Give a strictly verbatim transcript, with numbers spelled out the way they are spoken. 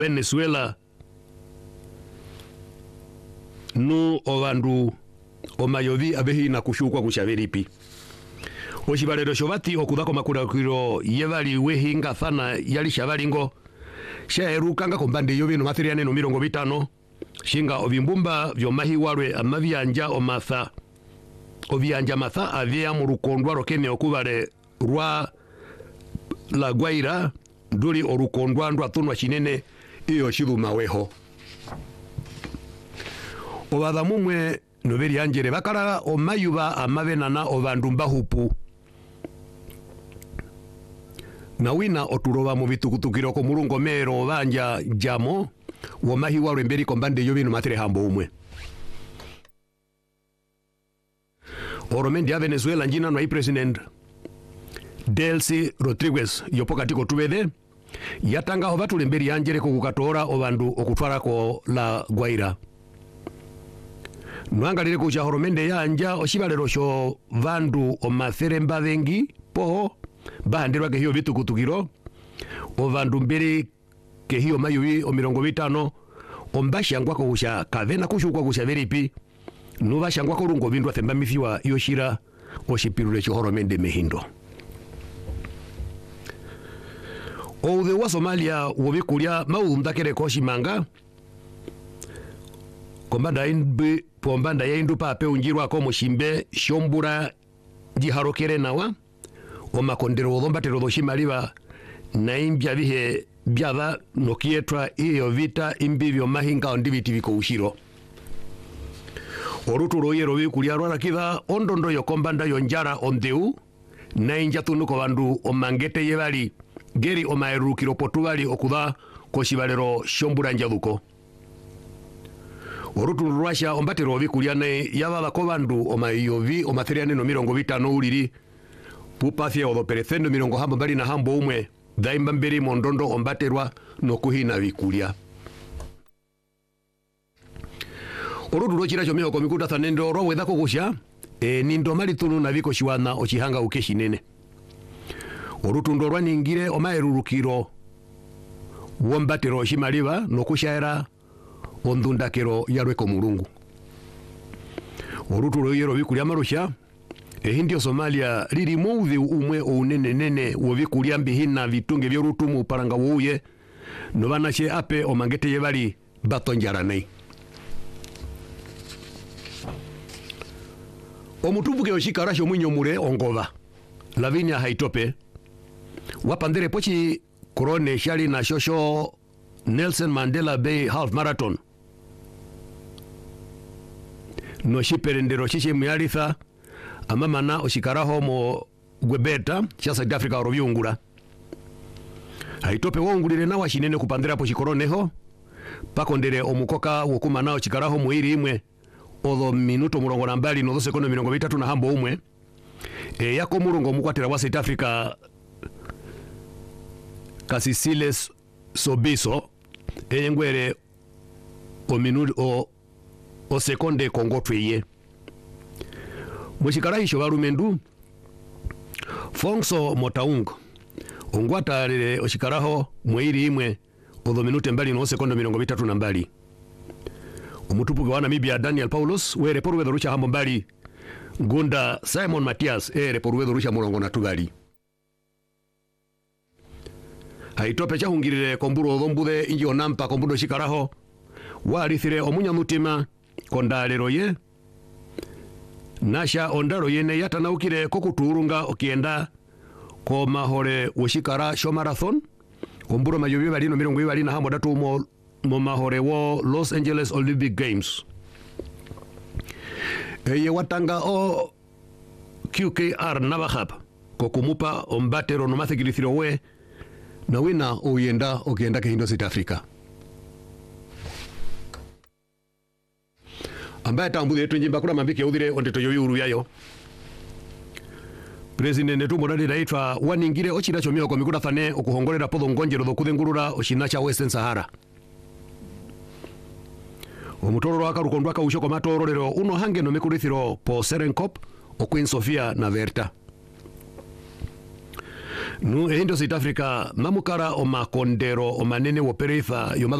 Venezuela nu ovandu omayovi abehi na kushukwa kushaveripi oshibalero shovati okudako makurakiro yevali wehinga thana yali shavalingo shaerukanga kombande yovi no mathiriane no mirongo vitano shinga ovimbumba vyomahiwalwe amavyanja omatha ovyanja matha avya mu rukondwa rokene okubale rwa la Guaira nduli orukondwa ndwa tunwa chinene iyo shirumaweho obadha mumwe noveri anjere bakara omayuba amavenana obandu mbahupu na wina oturoba mu bitukutukiro ko murungo mero banja jamo womahiwa rwemberi kombande yo bino matere hambo umwe oromendi ya Venezuela njina na president Delcy Rodriguez yopokatiko tubede yatanga hobatule mberi yanjere ko kukatora obandu okutwara ko la Guaira Nwangalire kucha horomende yanja oshibalero sho vandu omathere mbavengi po bahandirwa ke hiyo bitukutukiro o vandu mbere ke hiyo mayubi o mirongo vitano ombashangwa ko kusha kavena kushukwa kusha veripi nubashangwa ko rungo bindwa themba mifiwa yoshira oshipirule cho horomende mehindo o de wa Somalia wobikulia maundakere ko shimanga kombanda inbi pombanda ya indu pape unjirwa ko mushimbe shombura jiharokere nawa o makondero odombatero doshimaliba na imbya bihe byaba nokietwa iyo vita imbivyo mahinga ondibiti biko ushiro oruturo yero bikulia rwara kiba ondondo yo kombanda yo njara ondeu na inja tunuko bandu o mangete yebali geri o maerukiro potubali okuda ko shibalero shombura njaduko Orutu Russia ombatero bikuliane yaba ko bandu omayovi omatheriane no mirongo vitano uliri pupathia odoperecendo mirongo hambo bali na hambo umwe daimba mbere mondondo ombaterwa no kuhina bikulia Orutu rochira chomeo komikuta thanendo ro wethako kusha e nindo mali tunu na biko shiwana ochihanga ukeshinene Orutu ndorwa ningire omaerurukiro wombatero shimaliba no kushaera ondundakero yarweko mulungu Orutu yero bikulia marusha ehindio Somalia liri muudhi umwe unene nene wobikulia mbihina vitunge byorutumu paranga wuye no banache ape omangete yebali batonjaranei omutubuke oshikarasho mwinyo mure ongova Lavinia Haitope wapandere pochi korone shali na shosho Nelson Mandela Bay Half Marathon no shiperendero chiche muyalitha amamana oshikaraho mo gwebeta cha South Africa orobyungura Haitope wongulire na washinene kupandira po shikoroneho pakondere omukoka wokumana ochikaraho muiri imwe odo minuto murongo na mbali no sekondo mirongo vitatu na hambo umwe e yako murongo mukwatira wa South Africa Kasisiles Sobiso eyengwere o minuto o o sekonde kongotweye mushikarahisho barumendu Fonso Motaung ongwatarire oshikaraho mwiri imwe odo minute mbali no sekondo mirongo vitatu na mbali omutupuge wa Namibia Daniel Paulus were poruwe dorusha hambo mbali Gunda Simon Matias ere poruwe dorusha murongo na tugali Haitope chahungirire komburu odhombude inji onampa kombudo shikaraho warithire omunya mutima kondalero ye nasha ondaro yene yatanaukire kokuturunga okienda ko mahore woshikara show marathon komburo mayobi bali no mirongo ibali na hambo datu mo mo mahore wo Los Angeles Olympic Games eye watanga o Q K R nabahap kokumupa ombatero no mathikilithiro we na wina oyenda okienda kehindo South Africa ambaye tambuye tunjimba kula mambike udhire ondeto yoyuru yayo President netu modali daitwa waningire ochira chomio kwa mikuta thane okuhongolera podho ngonjero dhokudhengurura oshinacha Western Sahara omutoro waka rukondwaka ushoko matororero uno hange no mikurithiro po Serenkop o Queen Sofia na Verta nu ehindo South Africa mamukara o makondero o manene wo pereitha yo